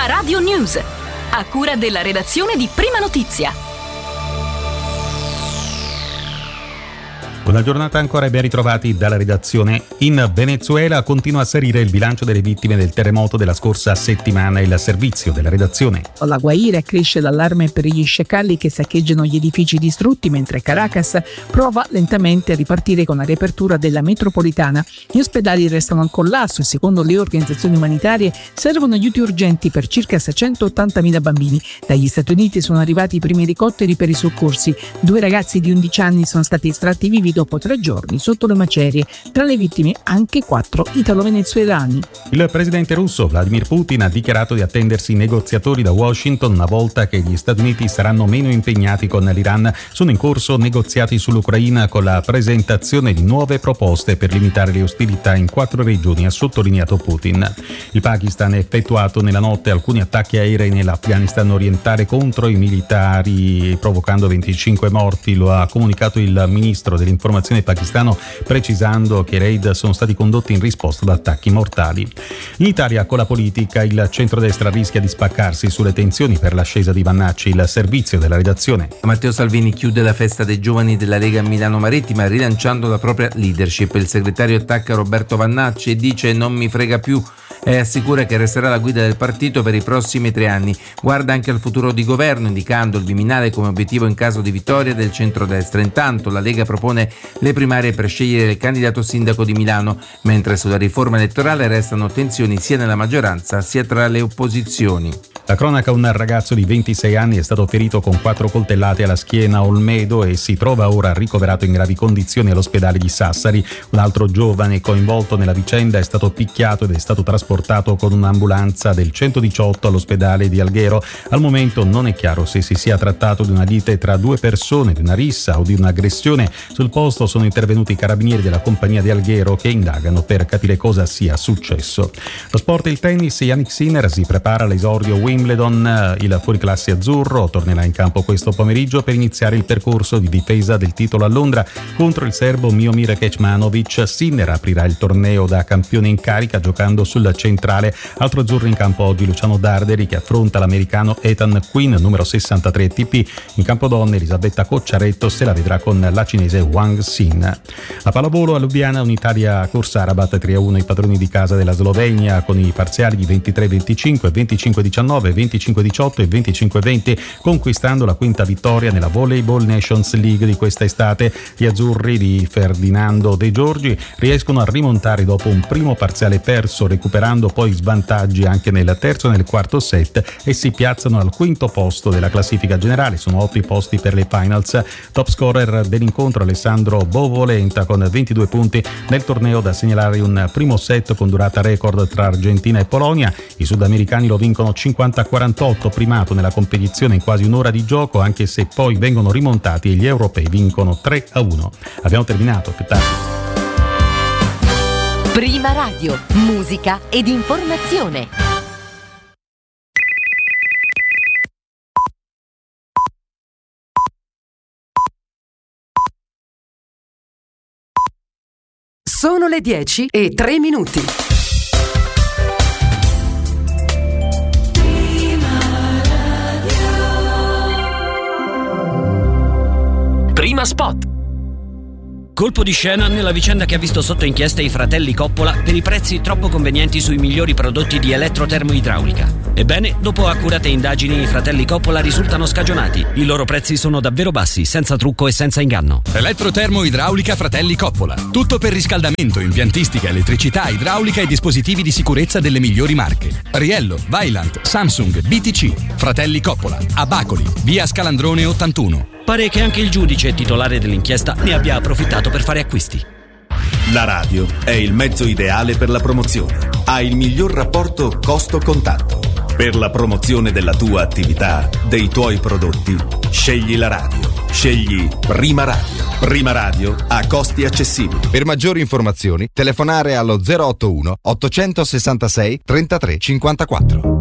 Prima Radio News, a cura della redazione di Prima Notizia. Buona giornata ancora e ben ritrovati dalla redazione. In Venezuela continua a salire il bilancio delle vittime del terremoto della scorsa settimana. Il servizio della redazione. La Guaira cresce l'allarme per gli sciacalli che saccheggiano gli edifici distrutti, mentre Caracas prova lentamente a ripartire con la riapertura della metropolitana. Gli ospedali restano al collasso e secondo le organizzazioni umanitarie servono aiuti urgenti per circa 680.000 bambini. Dagli Stati Uniti sono arrivati i primi elicotteri per i soccorsi. 2 ragazzi di 11 anni sono stati estratti vivi dopo 3 giorni sotto le macerie. Tra le vittime anche 4 italo-venezuelani. Il presidente russo Vladimir Putin ha dichiarato di attendersi negoziatori da Washington una volta che gli Stati Uniti saranno meno impegnati con l'Iran. Sono in corso negoziati sull'Ucraina con la presentazione di nuove proposte per limitare le ostilità in 4 regioni, ha sottolineato Putin. Il Pakistan ha effettuato nella notte alcuni attacchi aerei nell'Afghanistan orientale contro i militari, provocando 25 morti. Lo ha comunicato il ministro dell'informazione pakistano, precisando che i raid sono stati condotti in risposta ad attacchi mortali. In Italia, con la politica, il centrodestra rischia di spaccarsi sulle tensioni per l'ascesa di Vannacci. Il servizio della redazione. Matteo Salvini chiude la festa dei giovani della Lega a Milano Marittima rilanciando la propria leadership. Il segretario attacca Roberto Vannacci e dice non mi frega più e assicura che resterà alla guida del partito per i prossimi 3 anni. Guarda anche al futuro di governo, indicando il Viminale come obiettivo in caso di vittoria del centrodestra. Intanto la Lega propone le primarie per scegliere il candidato sindaco di Milano, mentre sulla riforma elettorale restano tensioni sia nella maggioranza sia tra le opposizioni. La cronaca: un ragazzo di 26 anni è stato ferito con 4 coltellate alla schiena a Olmedo e si trova ora ricoverato in gravi condizioni all'ospedale di Sassari. Un altro giovane coinvolto nella vicenda è stato picchiato ed è stato trasportato con un'ambulanza del 118 all'ospedale di Alghero. Al momento non è chiaro se si sia trattato di una lite tra 2 persone, di una rissa o di un'aggressione. Sul posto sono intervenuti i carabinieri della compagnia di Alghero che indagano per capire cosa sia successo. Lo sport e il tennis: Jannik Sinner si prepara all'esordio Wimbledon. Il fuoriclasse azzurro tornerà in campo questo pomeriggio per iniziare il percorso di difesa del titolo a Londra contro il serbo Miomir Kecmanovic. Sinner aprirà il torneo da campione in carica giocando sul centrale. Altro azzurro in campo oggi Luciano Darderi che affronta l'americano Ethan Quinn, numero 63 ATP. In campo donne Elisabetta Cocciaretto se la vedrà con la cinese Wang Xin. A pallavolo a Lubiana un'Italia corsa a Rabat 3-1 i padroni di casa della Slovenia con i parziali di 23-25, 25-19, 25-18 e 25-20, conquistando la 5ª vittoria nella Volleyball Nations League di questa estate. Gli azzurri di Ferdinando De Giorgi riescono a rimontare dopo un primo parziale perso, recuperando poi svantaggi anche nel terzo e nel quarto set e si piazzano al 5º posto della classifica generale. Sono 8 i posti per le finals. Top scorer dell'incontro Alessandro Bovolenta con 22 punti. Nel torneo da segnalare un primo set con durata record tra Argentina e Polonia. I sudamericani lo vincono 50-48, primato nella competizione in quasi un'ora di gioco, anche se poi vengono rimontati e gli europei vincono 3-1. Abbiamo terminato, che tardi. Prima Radio, musica ed informazione. Sono le 10:03. Prima spot. Colpo di scena nella vicenda che ha visto sotto inchiesta i fratelli Coppola per i prezzi troppo convenienti sui migliori prodotti di elettrotermoidraulica. Ebbene, dopo accurate indagini, i fratelli Coppola risultano scagionati. I loro prezzi sono davvero bassi, senza trucco e senza inganno. Elettrotermoidraulica Fratelli Coppola. Tutto per riscaldamento, impiantistica, elettricità, idraulica e dispositivi di sicurezza delle migliori marche. Riello, Vaillant, Samsung, BTC. Fratelli Coppola. A Bacoli, via Scalandrone 81. Pare che anche il giudice titolare dell'inchiesta ne abbia approfittato per fare acquisti. La radio è il mezzo ideale per la promozione. Ha il miglior rapporto costo-contatto. Per la promozione della tua attività, dei tuoi prodotti, scegli la radio. Scegli Prima Radio. Prima Radio a costi accessibili. Per maggiori informazioni, telefonare allo 081 866 33 54.